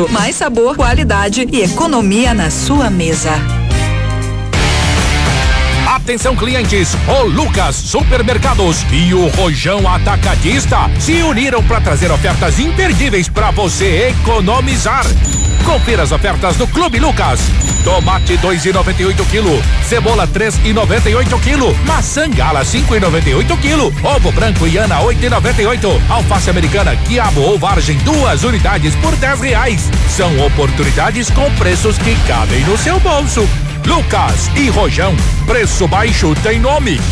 Minuto. Mais sabor, qualidade e economia na sua mesa. Atenção, clientes, o Lucas Supermercados e o Rojão Atacadista se uniram para trazer ofertas imperdíveis para você economizar. Confira as ofertas do Clube Lucas. Tomate 2,98 kg, cebola 3,98 kg, maçã gala 5,98 kg, ovo branco Iana 8,98, alface americana quiabo ou vargem 2 unidades por R$10. São oportunidades com preços que cabem no seu bolso. Lucas e Rojão, preço baixo tem nome.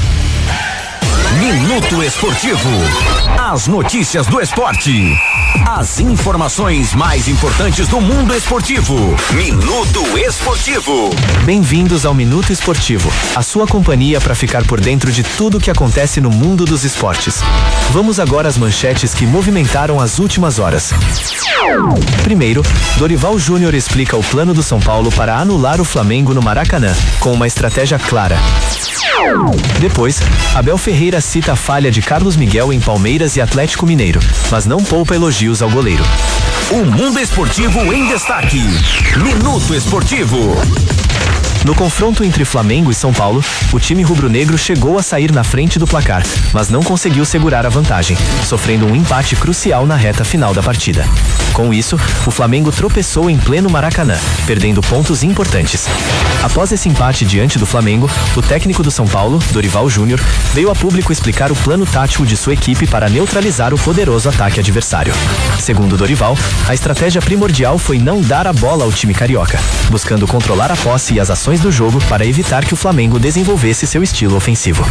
Minuto Esportivo. As notícias do esporte. As informações mais importantes do mundo esportivo. Minuto Esportivo. Bem-vindos ao Minuto Esportivo, a sua companhia para ficar por dentro de tudo o que acontece no mundo dos esportes. Vamos agora às manchetes que movimentaram as últimas horas. Primeiro, Dorival Júnior explica o plano do São Paulo para anular o Flamengo no Maracanã, com uma estratégia clara. Depois, Abel Ferreira cita a falha de Carlos Miguel em Palmeiras e Atlético Mineiro, mas não poupa elogios ao goleiro. O mundo esportivo em destaque. Minuto Esportivo. No confronto entre Flamengo e São Paulo, o time rubro-negro chegou a sair na frente do placar, mas não conseguiu segurar a vantagem, sofrendo um empate crucial na reta final da partida. Com isso, o Flamengo tropeçou em pleno Maracanã, perdendo pontos importantes. Após esse empate diante do Flamengo, o técnico do São Paulo, Dorival Júnior, veio a público explicar o plano tático de sua equipe para neutralizar o poderoso ataque adversário. Segundo Dorival, a estratégia primordial foi não dar a bola ao time carioca, buscando controlar a posse e as ações do jogo para evitar que o Flamengo desenvolvesse seu estilo ofensivo.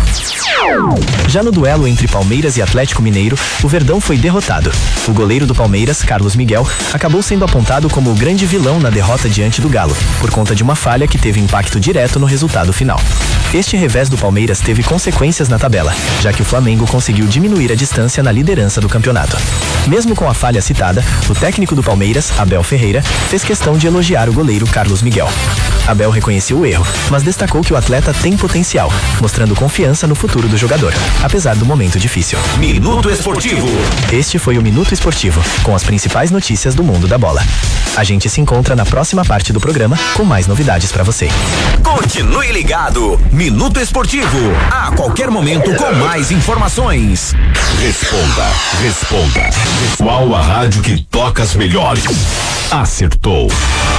Já no duelo entre Palmeiras e Atlético Mineiro, o Verdão foi derrotado. O goleiro do Palmeiras, Carlos Miguel, acabou sendo apontado como o grande vilão na derrota diante do Galo, por conta de uma falha que teve impacto direto no resultado final. Este revés do Palmeiras teve consequências na tabela, já que o Flamengo conseguiu diminuir a distância na liderança do campeonato. Mesmo com a falha citada, o técnico do Palmeiras, Abel Ferreira, fez questão de elogiar o goleiro Carlos Miguel. Abel reconheceu o erro, mas destacou que o atleta tem potencial, mostrando confiança no futuro do jogador, apesar do momento difícil. Minuto Esportivo. Este foi o Minuto Esportivo, com as principais notícias do mundo da bola. A gente se encontra na próxima parte do programa com mais novidades para você. Continue ligado. Minuto Esportivo. A qualquer momento com mais informações. Responda. Qual a rádio que toca as melhores? Acertou.